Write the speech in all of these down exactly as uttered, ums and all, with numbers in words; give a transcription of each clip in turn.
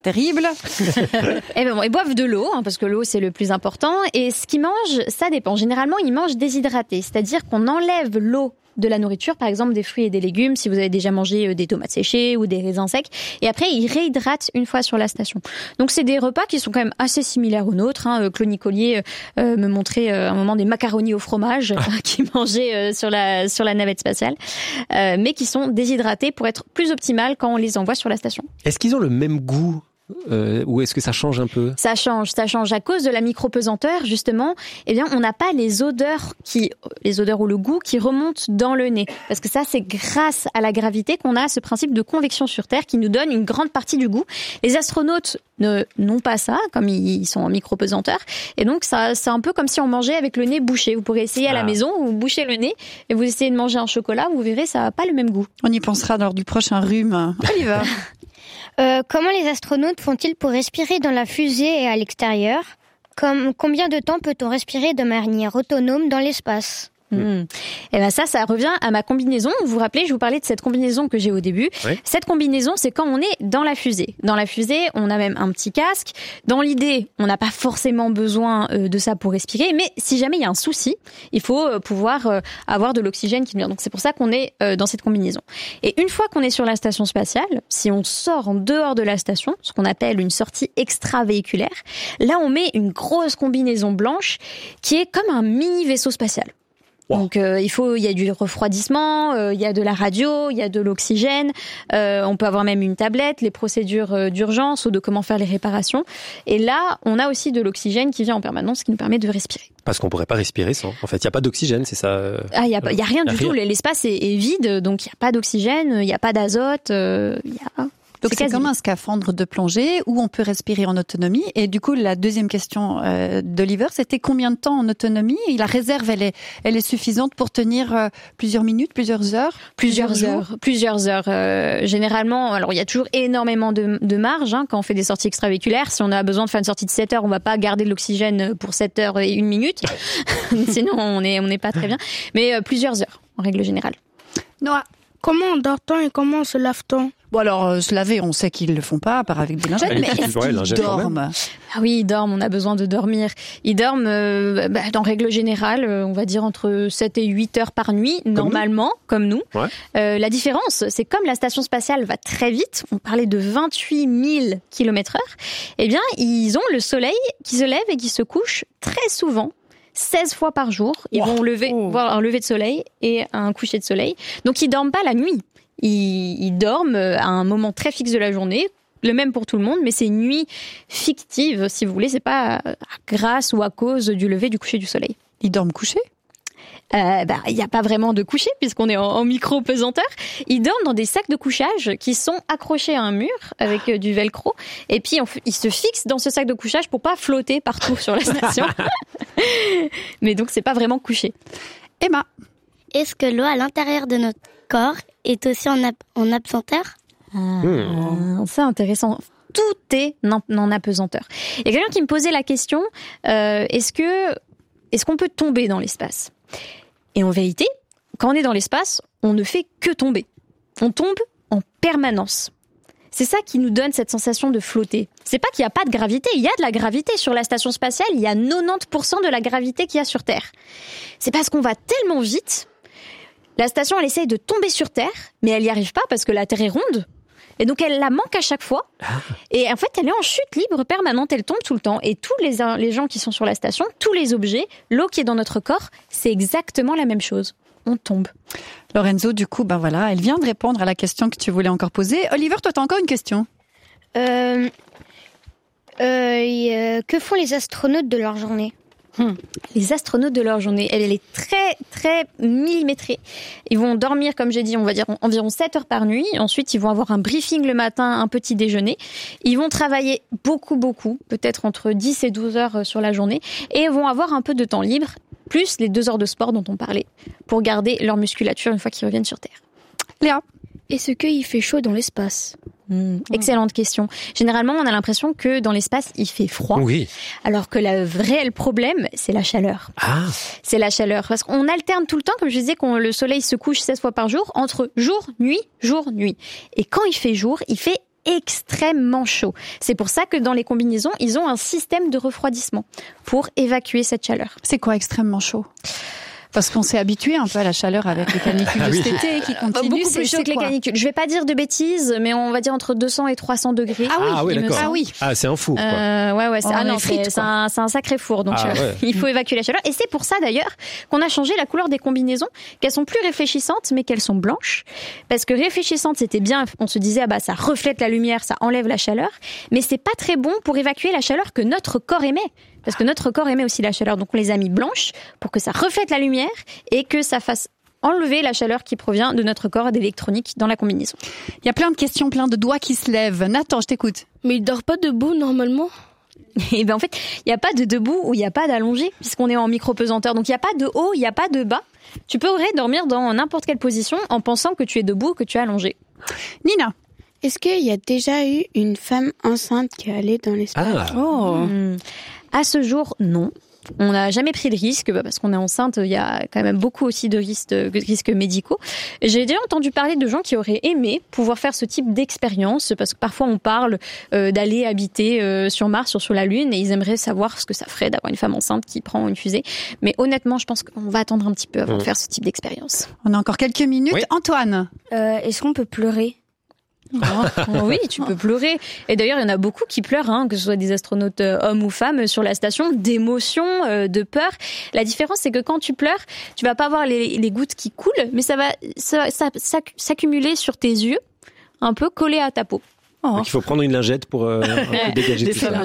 Terrible. Et ben bon, ils boivent de l'eau, hein, parce que l'eau c'est le plus important. Et ce qu'ils mangent, ça dépend. Généralement, ils mangent déshydraté, c'est-à-dire qu'on enlève l'eau de la nourriture, par exemple des fruits et des légumes, si vous avez déjà mangé des tomates séchées ou des raisins secs. Et après, ils réhydratent une fois sur la station. Donc c'est des repas qui sont quand même assez similaires aux nôtres. Hein. Claude Nicolier euh, me montrait euh, un moment des macaronis au fromage ah. qu'il mangeait euh, sur la sur la navette spatiale, euh, mais qui sont déshydratés pour être plus optimales quand on les envoie sur la station. Est-ce qu'ils ont le même goût ? Euh, ou est-ce que ça change un peu ? Ça change, ça change à cause de la micropesanteur justement. Eh bien, on n'a pas les odeurs qui, les odeurs ou le goût qui remontent dans le nez, parce que ça, c'est grâce à la gravité qu'on a ce principe de convection sur Terre qui nous donne une grande partie du goût. Les astronautes ne n'ont pas ça, comme ils sont en micropesanteur, et donc ça, c'est un peu comme si on mangeait avec le nez bouché. Vous pourrez essayer à la ah. maison, vous bouchez le nez et vous essayez de manger un chocolat, vous verrez, ça n'a pas le même goût. On y pensera lors du prochain rhume. Oliver. Euh, comment les astronautes font-ils pour respirer dans la fusée et à l'extérieur ? Comme, combien de temps peut-on respirer de manière autonome dans l'espace ? Mmh. Et ben ça, ça revient à ma combinaison. Vous vous rappelez, je vous parlais de cette combinaison que j'ai au début. Oui. Cette combinaison, c'est quand on est dans la fusée. Dans la fusée, on a même un petit casque. Dans l'idée, on n'a pas forcément besoin de ça pour respirer, mais si jamais il y a un souci, il faut pouvoir avoir de l'oxygène qui vient. Donc c'est pour ça qu'on est dans cette combinaison. Et une fois qu'on est sur la station spatiale, si on sort en dehors de la station, ce qu'on appelle une sortie extravéhiculaire, là on met une grosse combinaison blanche qui est comme un mini vaisseau spatial. Donc euh, il faut, il y a du refroidissement, euh, il y a de la radio, il y a de l'oxygène. Euh, on peut avoir même une tablette, les procédures euh, d'urgence ou de comment faire les réparations. Et là, on a aussi de l'oxygène qui vient en permanence, ce qui nous permet de respirer. Parce qu'on pourrait pas respirer sans. En fait, il y a pas d'oxygène, c'est ça. Euh... Ah, il y a, il y a rien du rien. tout. L'espace est, est vide, donc il y a pas d'oxygène, il y a pas d'azote, euh, il y a. Donc c'est, c'est comme un scaphandre de plongée où on peut respirer en autonomie. Et du coup, la deuxième question euh, d'Oliver, c'était combien de temps en autonomie ? Et la réserve, elle est, elle est suffisante pour tenir euh, plusieurs minutes, plusieurs heures, plusieurs, plusieurs heures, jours plusieurs heures. Euh, généralement, alors il y a toujours énormément de, de marge hein, quand on fait des sorties extravéhiculaires. Si on a besoin de faire une sortie de sept heures, on va pas garder de l'oxygène pour sept heures et une minute. Sinon, on est, on n'est pas très bien. Mais euh, plusieurs heures en règle générale. Noah, comment dort-on et comment se lave-t-on ? Bon alors, euh, se laver, on sait qu'ils le font pas, à part avec des lingettes, mais est-ce ouais, qu'ils dorment ? Ah oui, ils dorment, on a besoin de dormir. Ils dorment, euh, bah, en règle générale, euh, on va dire entre sept et huit heures par nuit, comme normalement, nous. comme nous. Ouais. Euh, la différence, c'est comme la station spatiale va très vite, on parlait de vingt-huit mille kilomètres heure, eh bien, ils ont le soleil qui se lève et qui se couche très souvent. seize fois par jour, ils wow. vont lever, oh. voir un lever de soleil et un coucher de soleil. Donc, ils dorment pas la nuit. Ils, ils dorment à un moment très fixe de la journée, le même pour tout le monde, mais c'est une nuit fictive, si vous voulez, c'est pas grâce ou à cause du lever du coucher du soleil. Ils dorment couchés ? Euh, bah, il n'y a pas vraiment de coucher puisqu'on est en, en micro-pesanteur. Ils dorment dans des sacs de couchage qui sont accrochés à un mur avec euh, du velcro. Et puis, on, ils se fixent dans ce sac de couchage pour pas flotter partout sur la station. Mais donc, c'est pas vraiment couché. Emma, est-ce que l'eau à l'intérieur de notre corps est aussi en, ap- en apesanteur ? Ah, mmh. C'est intéressant. Tout est en, en apesanteur. Il y a quelqu'un qui me posait la question euh, est-ce que est-ce qu'on peut tomber dans l'espace ? Et en vérité, quand on est dans l'espace, on ne fait que tomber. On tombe en permanence. C'est ça qui nous donne cette sensation de flotter. C'est pas qu'il n'y a pas de gravité, il y a de la gravité. Sur la station spatiale, il y a quatre-vingt-dix pour cent de la gravité qu'il y a sur Terre. C'est parce qu'on va tellement vite. La station, elle essaye de tomber sur Terre, mais elle n'y arrive pas parce que la Terre est ronde. Et donc, elle la manque à chaque fois. Et en fait, elle est en chute libre permanente. Elle tombe tout le temps. Et tous les, les gens qui sont sur la station, tous les objets, l'eau qui est dans notre corps, c'est exactement la même chose. On tombe. Lorenzo, du coup, ben voilà, elle vient de répondre à la question que tu voulais encore poser. Oliver, toi, t'as encore une question ? Euh, euh, que font les astronautes de leur journée ? Hum. Les astronautes de leur journée, elle, elle est très très millimétrée. Ils vont dormir, comme j'ai dit, on va dire environ sept heures par nuit. Ensuite, ils vont avoir un briefing le matin, un petit déjeuner. Ils vont travailler beaucoup beaucoup, peut-être entre dix et douze heures sur la journée, et vont avoir un peu de temps libre, plus les deux heures de sport dont on parlait, pour garder leur musculature une fois qu'ils reviennent sur Terre. Léa, est-ce qu'il fait chaud dans l'espace ? Mmh, excellente question. Généralement, on a l'impression que dans l'espace, il fait froid. Oui. Alors que le réel problème, c'est la chaleur. Ah. C'est la chaleur. Parce qu'on alterne tout le temps, comme je disais, qu'on le soleil se couche seize fois par jour, entre jour, nuit, jour, nuit. Et quand il fait jour, il fait extrêmement chaud. C'est pour ça que dans les combinaisons, ils ont un système de refroidissement pour évacuer cette chaleur. C'est quoi extrêmement chaud ? Parce qu'on s'est habitué un peu à la chaleur avec les canicules de cet été qui continuent. Beaucoup plus chaud que les canicules. Je vais pas dire de bêtises, mais on va dire entre deux cents et trois cents degrés. Ah oui, ah oui d'accord. Ah oui. Ah, c'est un four, quoi. Euh, ouais, ouais, c'est, oh, ah non, frites, c'est, c'est, un, c'est un sacré four. Donc, ah, euh, ouais. il faut évacuer la chaleur. Et c'est pour ça, d'ailleurs, qu'on a changé la couleur des combinaisons, qu'elles sont plus réfléchissantes, mais qu'elles sont blanches. Parce que réfléchissantes, c'était bien. On se disait, ah bah, ça reflète la lumière, ça enlève la chaleur. Mais c'est pas très bon pour évacuer la chaleur que notre corps émet. Parce que notre corps émet aussi la chaleur. Donc, on les a mis blanches pour que ça reflète la lumière et que ça fasse enlever la chaleur qui provient de notre corps et d'électronique dans la combinaison. Il y a plein de questions, plein de doigts qui se lèvent. Nathan, je t'écoute. Mais il dort pas debout normalement ? Et ben en fait, il n'y a pas de debout ou il n'y a pas d'allongé puisqu'on est en micro-pesanteur. Donc, il n'y a pas de haut, il n'y a pas de bas. Tu pourrais dormir dans n'importe quelle position en pensant que tu es debout ou que tu es allongé. Nina. Est-ce qu'il y a déjà eu une femme enceinte qui est allée dans l'espace ? Ah. Oh. Mmh. À ce jour, non. On n'a jamais pris de risque bah parce qu'on est enceinte. Il y a quand même beaucoup aussi de risques, de risques médicaux. J'ai déjà entendu parler de gens qui auraient aimé pouvoir faire ce type d'expérience parce que parfois on parle euh, d'aller habiter euh, sur Mars ou sur la Lune et ils aimeraient savoir ce que ça ferait d'avoir une femme enceinte qui prend une fusée. Mais honnêtement, je pense qu'on va attendre un petit peu avant mmh. de faire ce type d'expérience. On a encore quelques minutes. Oui. Antoine. Euh, est-ce qu'on peut pleurer ? Oh, oui, tu peux pleurer. Et d'ailleurs, il y en a beaucoup qui pleurent, hein, que ce soit des astronautes euh, hommes ou femmes, sur la station, d'émotion, euh, de peur. La différence, c'est que quand tu pleures, tu vas pas voir les, les gouttes qui coulent, mais ça va ça, ça, ça, s'accumuler sur tes yeux, un peu collé à ta peau. Oh. Donc il faut prendre une lingette pour euh, dégager des tout ça.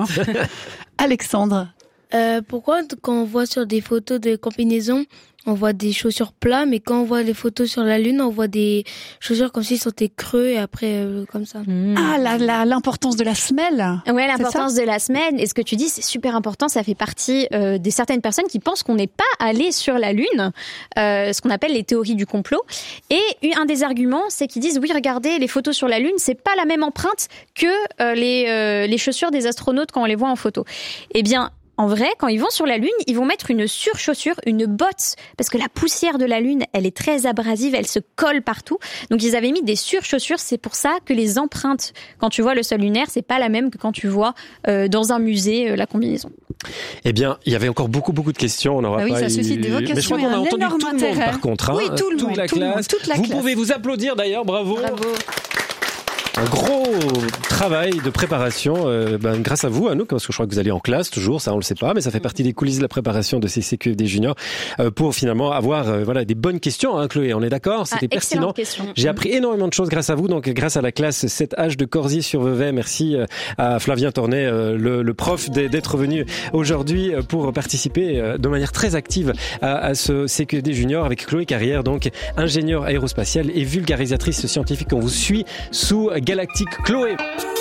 Alexandre. Euh, pourquoi quand on voit sur des photos de combinaisons, on voit des chaussures plats, mais quand on voit les photos sur la Lune, on voit des chaussures comme s'ils étaient creux et après euh, comme ça. Mmh. Ah, la, la, l'importance de la semelle. Ouais, l'importance de la semelle. Et ce que tu dis, c'est super important. Ça fait partie euh, des certaines personnes qui pensent qu'on n'est pas allé sur la Lune, euh, ce qu'on appelle les théories du complot. Et un des arguments, c'est qu'ils disent oui, regardez, les photos sur la Lune, c'est pas la même empreinte que euh, les euh, les chaussures des astronautes quand on les voit en photo. Eh bien. En vrai, quand ils vont sur la Lune, ils vont mettre une surchaussure, une botte, parce que la poussière de la Lune, elle est très abrasive, elle se colle partout. Donc ils avaient mis des surchaussures, c'est pour ça que les empreintes, quand tu vois le sol lunaire, c'est pas la même que quand tu vois euh, dans un musée euh, la combinaison. Eh bien, il y avait encore beaucoup beaucoup de questions, on n'aura ah oui, pas ça eu... suscite des vocations. Mais je crois qu'on a entendu tout le monde par contre, hein, oui, tout le toute monde, la tout classe. Le monde, toute la vous classe. pouvez vous applaudir d'ailleurs, bravo. Bravo. Un gros travail de préparation, euh, ben, grâce à vous, Anouk, parce que je crois que vous allez en classe toujours, ça on le sait pas, mais ça fait partie des coulisses de la préparation de ces C Q F D juniors euh, pour finalement avoir euh, voilà des bonnes questions, hein, Chloé, on est d'accord, c'était ah, pertinent. Question. J'ai appris énormément de choses grâce à vous, donc grâce à la classe sept H de Corsier-sur-Vevey. Merci euh, à Flavien Tornet, euh, le, le prof, d'être venu aujourd'hui pour participer euh, de manière très active à, à ce C Q F D junior avec Chloé Carrière, donc ingénieure aérospatiale et vulgarisatrice scientifique. On vous suit sous Galactique. Chloé.